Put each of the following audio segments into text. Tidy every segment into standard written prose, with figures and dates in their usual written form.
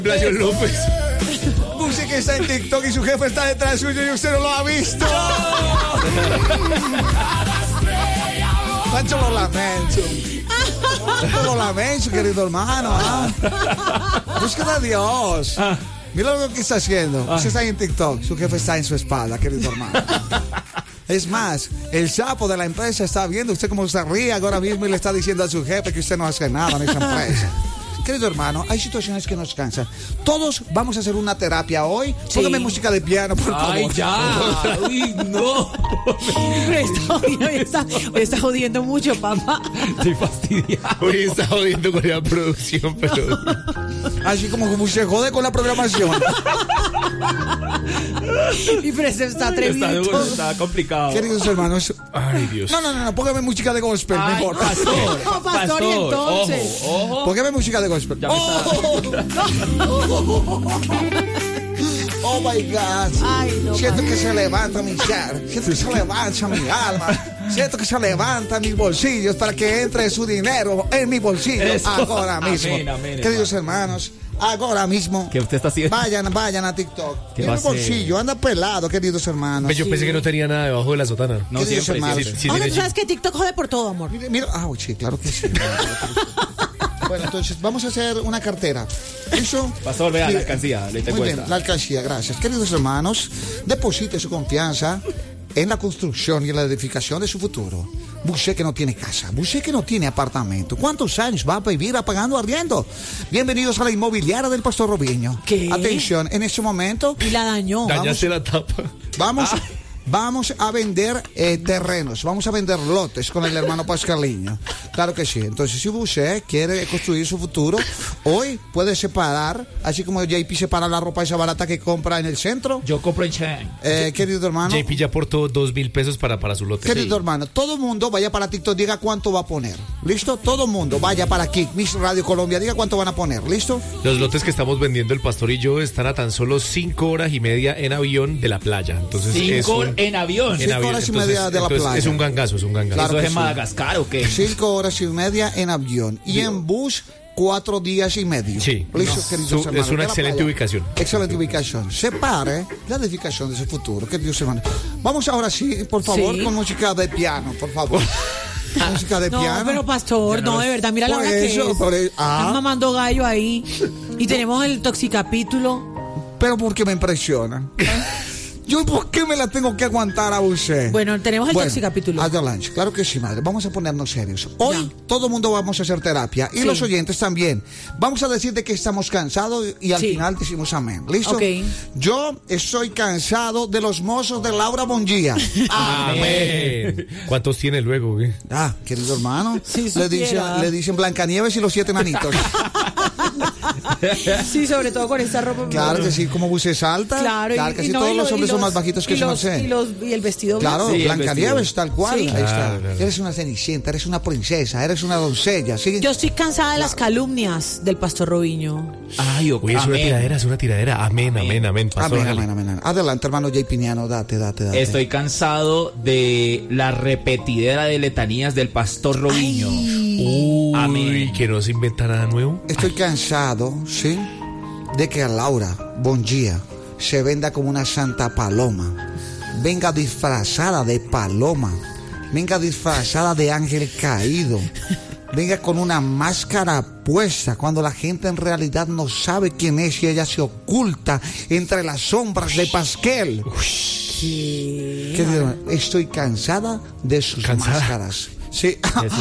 Blasio López. Puse que está en TikTok y su jefe está detrás suyo y usted no lo ha visto. Pancho, lo lamento, querido hermano. Búsqueda a Dios. Mira lo que está haciendo. Usted está en TikTok, su jefe está en su espalda, querido hermano. Es más, el sapo de la empresa está viendo usted cómo se ríe ahora mismo y le está diciendo a su jefe que usted no hace nada en esa empresa. Querido hermano, hay situaciones que nos cansan. Todos vamos a hacer una terapia hoy. Sí. Póngame música de piano, por favor. ¡Ay, ya! ¡Uy, no! Está jodiendo mucho, papá. Estoy fastidiado. Hoy está jodiendo con la producción, pero... Así como se jode con la programación. Y pero eso está atrevido. Está complicado. Queridos hermanos. Ay, Dios. No, póngame música de gospel, mejor. Pastor, y entonces. Ojo. Póngame música de gospel. Oh my God. Ay, no, siento que se levanta mi ser. Siento que se levanta mi alma. Siento que se levanta mis bolsillos para que entre su dinero en mi bolsillo. Eso. Ahora mismo. Amén, queridos hermanos, ahora mismo. ¿Qué usted está haciendo? Vayan a TikTok. ¿Qué en va mi bolsillo anda pelado, queridos hermanos. Yo pensé que no tenía nada debajo de la sotana. No, siempre. Ahora tú sabes que TikTok jode por todo, amor. Mira, sí, claro que sí. Bueno, entonces vamos a hacer una cartera. ¿Eso? Pastor, vea la alcancía. Muy bien, la alcancía, gracias. Queridos hermanos, deposite su confianza en la construcción y en la edificación de su futuro. Usted que no tiene casa, usted que no tiene apartamento, ¿cuántos años va a vivir pagando arriendo? Bienvenidos a la inmobiliaria del Pastor Robinho. ¿Qué? Atención, en este momento... Y la dañó. Dañaste la tapa. Vamos a vender terrenos, vamos a vender lotes con el hermano Pascaliño. Claro que sí. Entonces, si usted quiere construir su futuro, hoy puede separar, así como JP separa la ropa esa barata que compra en el centro. Yo compro en Chain. Querido hermano. JP ya aportó 2,000 pesos para su lote. Querido hermano, todo mundo vaya para TikTok, diga cuánto va a poner. ¿Listo? Todo mundo vaya para Kick, Miss Radio Colombia, diga cuánto van a poner. ¿Listo? Los lotes que estamos vendiendo el pastor y yo están a tan solo 5 horas y media en avión de la playa. Entonces, 5 horas en avión. 5 horas y media de la playa. Es un gangazo, Claro. ¿Eso es en Madagascar o qué? 5 horas y media en avión. Y en bus, 4 días y medio. Sí. ¿Listo, queridos hermanos? Es una excelente ubicación. Excelente ubicación. Separe la edificación de su futuro, queridos hermanos. Vamos ahora sí, por favor, con música de piano, por favor. Música de piano. No, pero pastor, no, de verdad, mira la hora que es. Están mamando gallo ahí. Y tenemos el toxicapítulo. Pero porque me impresiona. ¿Yo por qué me la tengo que aguantar a usted? Bueno, tenemos el toxicapítulo. Adelante, claro que sí, madre. Vamos a ponernos serios. Hoy todo el mundo vamos a hacer terapia. Y los oyentes también. Vamos a decir de que estamos cansados y al final decimos amén. ¿Listo? Okay. Yo estoy cansado de los mozos de Laura Bonjía. Amén. ¿Cuántos tiene luego? Querido hermano. Sí, le dicen Blancanieves y los 7 enanitos. Sí, sobre todo con esta ropa. Claro que sí, como buses alta. Claro, que sí, todos los hombres son más bajitos que yo, y el vestido. Claro, sí, Blancanieves, tal cual. Sí. Ahí está. Claro. Eres una cenicienta, eres una princesa, eres una doncella. ¿Sí? Yo estoy cansada de las calumnias del Pastor Robinho. Ay, uy, es una tiradera. Amén. Pastor, amén. Adelante, hermano Jay Piniano, date. Estoy cansado de la repetidera de letanías del Pastor Robinho. Amén. Que no se inventa nada nuevo. Estoy cansado, ¿sí? De que a Laura Bonjía se venda como una santa paloma. Venga disfrazada de paloma. Venga disfrazada de ángel caído. Venga con una máscara puesta cuando la gente en realidad no sabe quién es y ella se oculta entre las sombras de Pasquel. Estoy cansada de sus máscaras. Sí.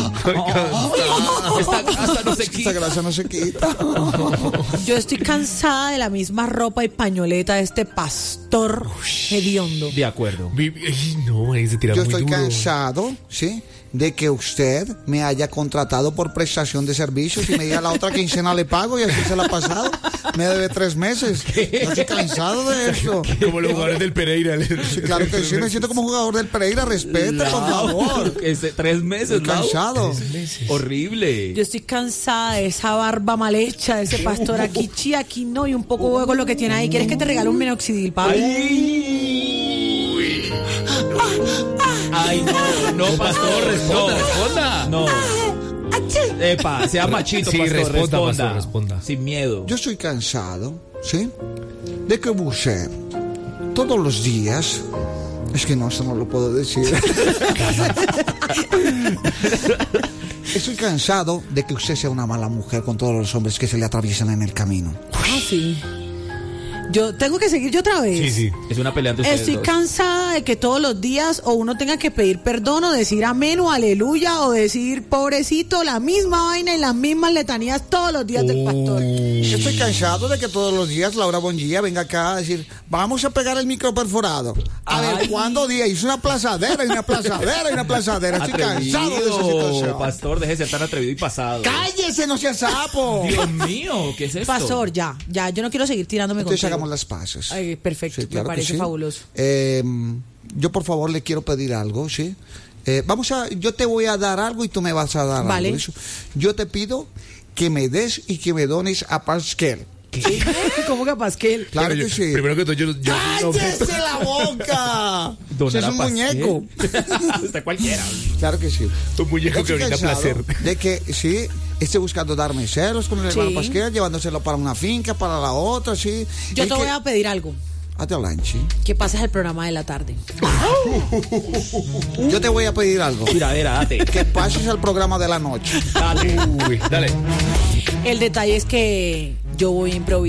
Esta grasa no se quita. Esta grasa no se quita. Yo estoy cansada de la misma ropa y pañoleta de este pastor hediondo. De acuerdo. No, se tira Yo muy estoy duro. cansado, ¿sí? De que usted me haya contratado por prestación de servicios y me diga la otra quincena le pago y así se la ha pasado. Me debe 3 meses. Yo estoy cansado de eso. Como los jugadores del Pereira. Sí, claro que sí, me siento como jugador del Pereira. Respete, por favor. 3 meses, Estoy cansado. Horrible. Yo estoy cansada de esa barba mal hecha, de ese pastor aquí aquí no, y un poco hueco lo que tiene ahí. ¿Quieres que te regale un minoxidil, papi? Ay, no, pastor, responda. No. Epa, sea machito, Sí, pastor, responda, pastor, responda. Sin miedo. Yo estoy cansado, ¿sí? De que usted todos los días... Es que no, eso no lo puedo decir. Estoy cansado de que usted sea una mala mujer con todos los hombres que se le atraviesan en el camino. Ah, sí. Yo tengo que seguir yo otra vez. Sí, sí. Es una pelea entre ustedes Estoy dos. cansada de que todos los días o uno tenga que pedir perdón o decir amén o aleluya o decir pobrecito, la misma vaina y las mismas letanías todos los días del pastor. Yo estoy cansado de que todos los días Laura Bonilla venga acá a decir, vamos a pegar el micro perforado. A ver, ¿cuándo día? Hizo una plazadera y una plazadera y una plazadera. Estoy cansado de esa situación. Pastor, deje de ser tan atrevido y pasado. ¡Cállese, no sea sapo! Dios mío, ¿qué es esto? Pastor, ya, yo no quiero seguir tirándome Entonces contigo. hagamos las paces. Ay, perfecto, Sí, claro me que parece sí. fabuloso. Yo por favor le quiero pedir algo, ¿sí? Yo te voy a dar algo y tú me vas a dar Vale. algo. ¿Eso? Yo te pido que me des y que me dones a Pascal. ¿Qué? ¿Cómo que Pascal? Claro Pero que yo- sí. Primero que todo, yo ¡Cállese la boca! Donar Ese es a un Pascal. muñeco. Está cualquiera. Claro que sí. un muñeco que Estoy brinda cansado placer. de que, sí, esté buscando darme celos con el hermano Sí. Pascal, llevándoselo para una finca, para la otra, sí. Yo Es te que- voy a pedir algo. Adelante, sí. Que pases el programa de la tarde. Yo te voy a pedir algo. Tiradera, date. Que pases al programa de la noche. Dale. Uy, dale. El detalle es que yo voy a improvisar.